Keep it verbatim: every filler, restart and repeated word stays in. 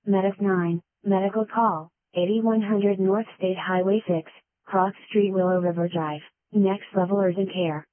Medic nine, medical call, eighty-one hundred North State Highway six, Cross Street, Willow River Drive. Next level urgent care.